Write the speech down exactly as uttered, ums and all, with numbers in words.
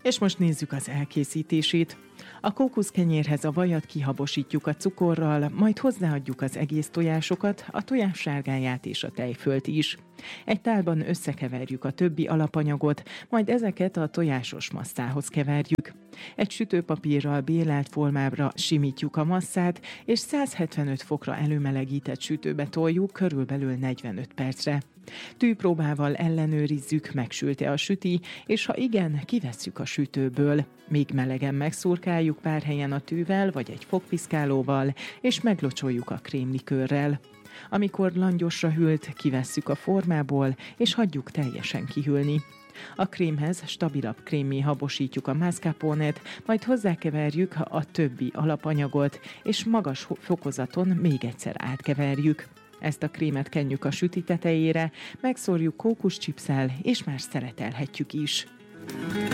És most nézzük az elkészítését. A kókuszkenyérhez a vajat kihabosítjuk a cukorral, majd hozzáadjuk az egész tojásokat, a tojás sárgáját és a tejfölt is. Egy tálban összekeverjük a többi alapanyagot, majd ezeket a tojásos masszához keverjük. Egy sütőpapírral bélelt formára simítjuk a masszát, és száz hetvenöt fokra előmelegített sütőbe toljuk körülbelül negyvenöt percre. Tűpróbával ellenőrizzük, megsült-e a süti, és ha igen, kivesszük a sütőből. Még melegen megszurkáljuk pár helyen a tűvel vagy egy fogpiszkálóval, és meglocsoljuk a krémlikőrrel. Amikor langyosra hűlt, kivesszük a formából, és hagyjuk teljesen kihűlni. A krémhez stabilabb krémmé habosítjuk a mascarponet, majd hozzákeverjük a többi alapanyagot, és magas fokozaton még egyszer átkeverjük. Ezt a krémet kenjük a süti tetejére, megszórjuk kókuszcsipsszel, és már szeretelhetjük is.